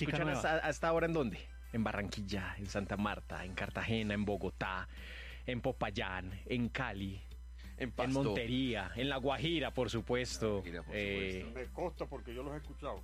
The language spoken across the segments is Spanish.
escuchan hasta ahora en dónde? En Barranquilla, en Santa Marta, en Cartagena, en Bogotá, en Popayán, en Cali, en Montería, en La Guajira, por supuesto. Me consta porque yo los he escuchado.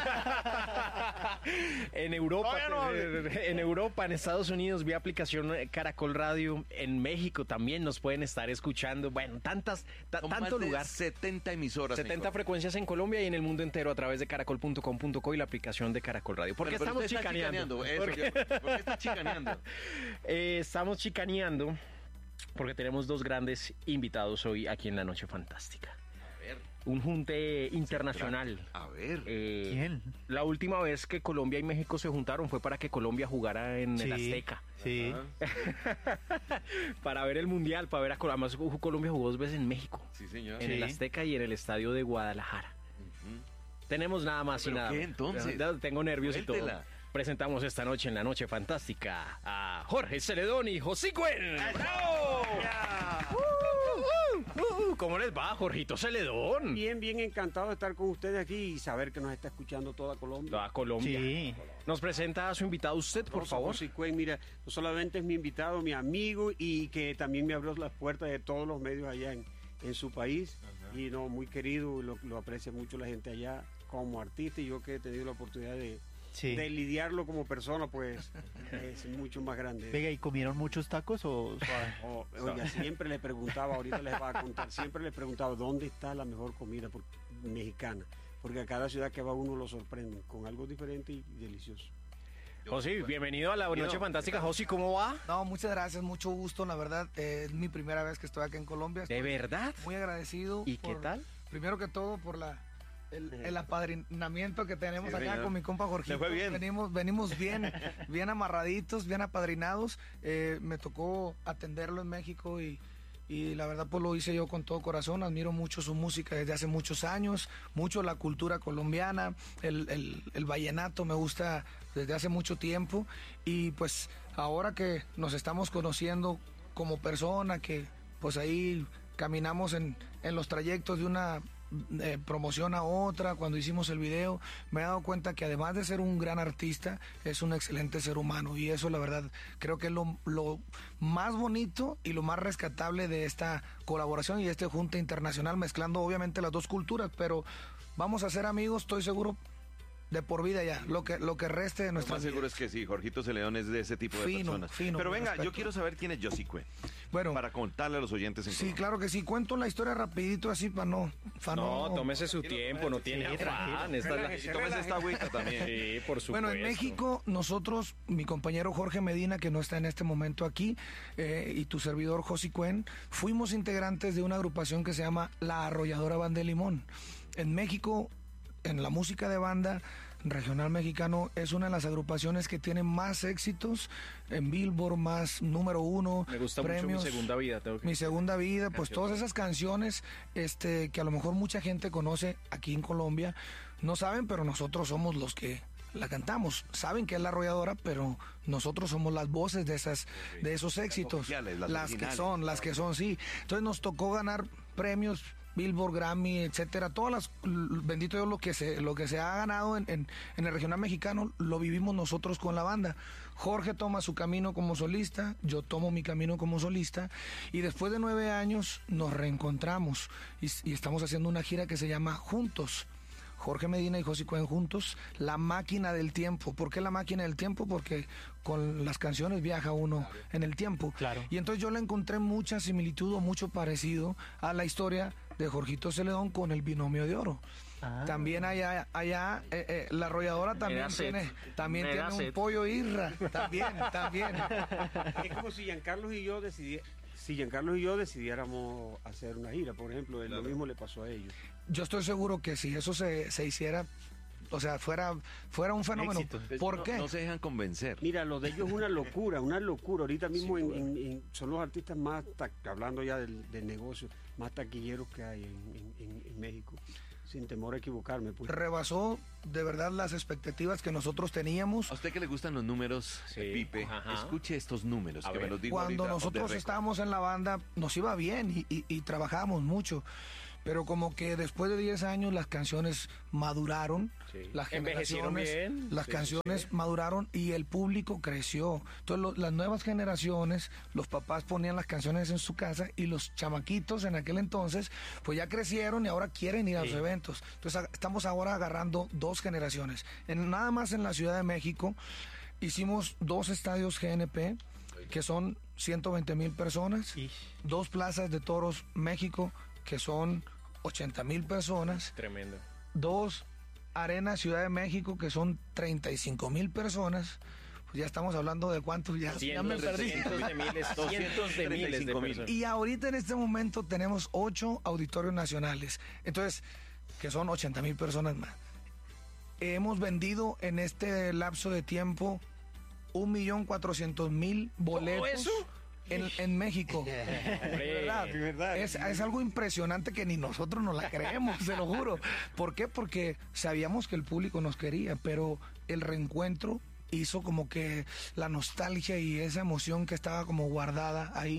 En Europa, en Europa, en Estados Unidos, vía aplicación Caracol Radio. En México también nos pueden estar escuchando. Bueno, tanto lugar. 70 emisoras. 70 frecuencias en Colombia y en el mundo entero a través de caracol.com.co y la aplicación de Caracol Radio. ¿Por qué estamos chicaneando? ¿Por qué está chicaneando? Estamos chicaneando porque tenemos dos grandes invitados hoy aquí en La Noche Fantástica. A ver. Un junte internacional. A ver. ¿Quién? La última vez que Colombia y México se juntaron fue para que Colombia jugara en el Azteca. Sí. Para ver el Mundial, para ver a Colombia. Además, Colombia jugó 2 veces en México. Sí, señor. En el Azteca y en el estadio de Guadalajara. Tenemos nada más y nada. ¿Qué entonces? Tengo nervios y todo. Suéltela. Presentamos esta noche en La Noche Fantástica a Jorge Celedón y Josigüen. ¿Cómo les va, Jorgito Celedón? Bien, bien encantado de estar con ustedes aquí y saber que nos está escuchando toda Colombia. Toda Colombia. Sí. Nos presenta a su invitado usted, por favor. Josigüen, mira, no solamente es mi invitado, mi amigo y que también me abrió las puertas de todos los medios allá en su país. Y no, muy querido, lo aprecia mucho la gente allá como artista y yo que he tenido la oportunidad de lidiarlo como persona, pues es mucho más grande. Venga, ¿y comieron muchos tacos o suave? Oiga, siempre le preguntaba, ahorita les va a contar, siempre le preguntaba dónde está la mejor comida mexicana, porque a cada ciudad que va uno lo sorprende con algo diferente y delicioso. Josi, bienvenido a La Noche Fantástica. Josi, ¿cómo va? No, muchas gracias, mucho gusto, la verdad, es mi primera vez que estoy acá en Colombia. ¿De verdad? Muy agradecido. ¿Y qué tal? Primero que todo por el apadrinamiento que tenemos acá con mi compa Jorgito. ¿Le fue bien? Venimos bien amarraditos, bien apadrinados. Me tocó atenderlo en México y la verdad pues lo hice yo con todo corazón. Admiro mucho su música desde hace muchos años, mucho la cultura colombiana, el vallenato me gusta desde hace mucho tiempo y pues ahora que nos estamos conociendo como persona, que pues ahí caminamos en los trayectos de una promoción a otra, cuando hicimos el video, me he dado cuenta que además de ser un gran artista, es un excelente ser humano y eso la verdad creo que es lo más bonito y lo más rescatable de esta colaboración y este junte internacional, mezclando obviamente las dos culturas, pero vamos a ser amigos, estoy seguro, de por vida ya, lo que reste de nuestra vida. Lo más seguro es que sí, Jorgito Celedón es de ese tipo de personas. Pero venga, respeto. yo quiero saber quién es Josigüen. Bueno, para contarle a los oyentes en Colombia. claro que sí, cuento la historia rapidito así para no. Tómese su tiempo, no tiene afán. Tómese esta agüita también. Sí, por supuesto. Bueno, en México nosotros, mi compañero Jorge Medina, que no está en este momento aquí, y tu servidor Josigüen, fuimos integrantes de una agrupación que se llama La Arrolladora Banda de Limón. En México, en la música de banda regional mexicano, es una de las agrupaciones que tiene más éxitos en Billboard, más número 1. Me gusta premios, mucho Mi Segunda Vida. Mi Segunda Vida, pues todas esas canciones que a lo mejor mucha gente conoce aquí en Colombia, no saben, pero nosotros somos los que la cantamos. Saben que es La Arrolladora, pero nosotros somos las voces de esos éxitos. Las que son, sí. Entonces nos tocó ganar premios Billboard, Grammy, etcétera, bendito Dios, lo que se ha ganado en el regional mexicano, lo vivimos nosotros con la banda. Jorge toma su camino como solista, yo tomo mi camino como solista, y después de 9 años nos reencontramos y estamos haciendo una gira que se llama Juntos. Jorge Medina y Josigüen juntos, La Máquina del Tiempo. ¿Por qué La Máquina del Tiempo? Porque con las canciones viaja uno en el tiempo. Claro. Y entonces yo le encontré mucha similitud o mucho parecido a la historia de Jorgito Celedón con el Binomio de Oro. También allá La Arrolladora también tiene un pollo irra. También. Es como si Giancarlo y yo decidiéramos hacer una gira, por ejemplo, lo mismo le pasó a ellos. Yo estoy seguro que si eso se hiciera, o sea, fuera un fenómeno. Éxito. ¿Por qué? No se dejan convencer. Mira, lo de ellos es una locura. Ahorita mismo son los artistas más, hablando ya del negocio, más taquilleros que hay en México. Sin temor a equivocarme. Pues. Rebasó de verdad las expectativas que nosotros teníamos. A usted que le gustan los números, Pipe, escuche estos números que me los digo cuando ahorita, nosotros estábamos en la banda nos iba bien y trabajábamos mucho, pero como que después de 10 años las canciones maduraron, las generaciones, las canciones maduraron y el público creció. Entonces las nuevas generaciones, los papás ponían las canciones en su casa y los chamaquitos en aquel entonces pues ya crecieron y ahora quieren ir a los eventos. Entonces estamos ahora agarrando 2 generaciones. Nada más en la Ciudad de México hicimos 2 estadios GNP que son 120,000 personas, 2 plazas de toros México que son 80,000 personas. Tremendo. 2 arenas Ciudad de México que son 35,000 personas. Pues ya estamos hablando de cuántos ya me perdí. Cientos de miles de personas. Y ahorita en este momento tenemos 8 auditorios nacionales. Entonces, que son 80,000 personas más. Hemos vendido en este lapso de tiempo 1,400,000 boletos. ¿Eso? En México. ¿verdad? Es algo impresionante que ni nosotros nos la creemos, se lo juro. ¿Por qué? Porque sabíamos que el público nos quería, pero el reencuentro hizo como que la nostalgia y esa emoción que estaba como guardada ahí